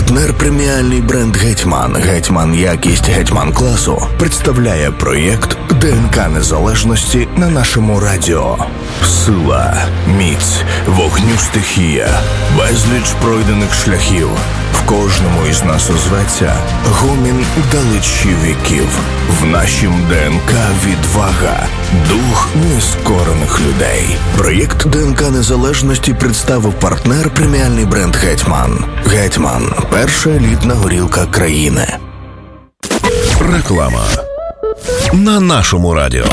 Партнер преміальний бренд «Гетьман». «Гетьман» якість «Гетьман» класу представляє проєкт ДНК Незалежності на нашому радіо. Сила, міць, вогню стихія, безліч пройдених шляхів. В кожному із нас озветься гомін далечі віків. В нашім ДНК відвага, дух нескорених людей. Проєкт ДНК Незалежності представив партнер преміальний бренд «Гетьман». «Гетьман» – перша елітна горілка країни. Реклама на нашому радіо.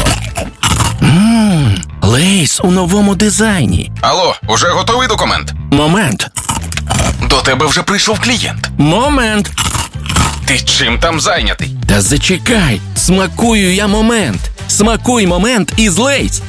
Лейс у новому дизайні. Алло, уже готовий документ? Момент. До тебе вже прийшов клієнт. Момент. Ти чим там зайнятий? Та зачекай, смакую я момент. Смакуй момент із Лейс.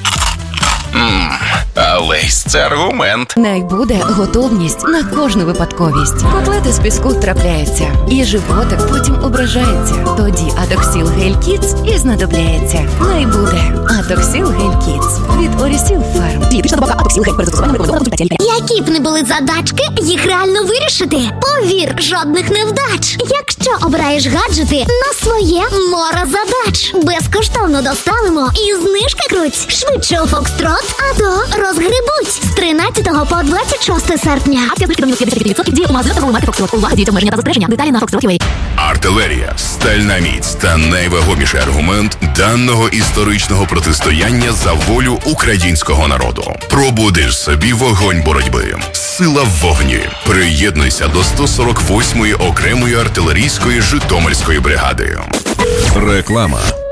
А Лейс – це аргумент. Найбуде готовність на кожну випадковість. Котлети з піску трапляються, і животик потім ображається. Тоді Атоксіл Гель Кідс і знадобляється. Найбуде Атоксіл Гель Кідс від Орісіл Фарм. Дієтична добавка Атоксіл Гель перед застосуванням рекомендовано в результаті лікаря. Які б не були задачки, їх реально вирішити. Повір, жодних невдач. Якщо обираєш гаджети на своє море задач. Безкоштовно доставимо і знижки круть. Швидше у Фокстрот, а то розгребуть. З 13 по 26 серпня. Акція знижки до мінус 50% діє у магазинах торгової марки Фокстрот. Увага, діють обмеження та застереження. Деталі на Фокстрот.ua. Артилерія, стальна міць та найвагоміший аргумент даного історичного протистояння за волю українського народу. Пробудиш собі вогонь боротьби. Сила в вогні. Приєднуйся до 148-ї окремої артилерійської Житомирської бригади. Реклама.